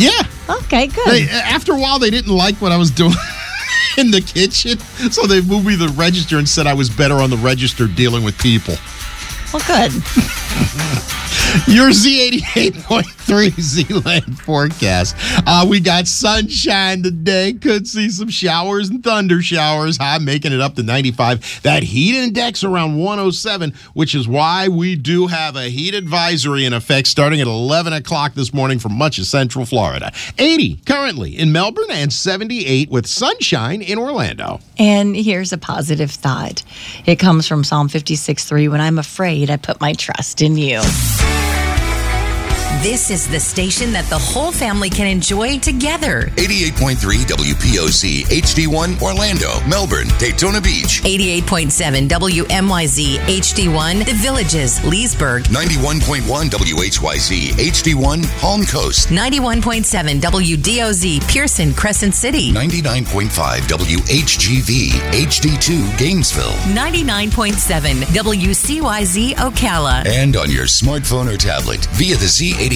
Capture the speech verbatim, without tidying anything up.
Yeah. Okay, good. They, after a while, they didn't like what I was doing in the kitchen, so they moved me to the register and said I was better on the register dealing with people. Well, good. Your Z eighty-eight point three Z-Land forecast. Uh, we got sunshine today. Could see some showers and thunder showers. High making it up to ninety-five. That heat index around one oh seven, which is why we do have a heat advisory in effect starting at eleven o'clock this morning for much of Central Florida. eighty currently in Melbourne and seventy-eight with sunshine in Orlando. And here's a positive thought. It comes from Psalm fifty-six three. When I'm afraid, I put my trust in you. This is the station that the whole family can enjoy together. eighty-eight point three W P O Z H D one Orlando, Melbourne, Daytona Beach. eighty-eight point seven W M Y Z H D one The Villages, Leesburg. ninety-one point one W H Y Z H D one Palm Coast. ninety-one point seven W D O Z Pearson, Crescent City. ninety-nine point five W H G V H D two Gainesville. ninety-nine point seven W C Y Z Ocala. And on your smartphone or tablet via the Z eighty-eight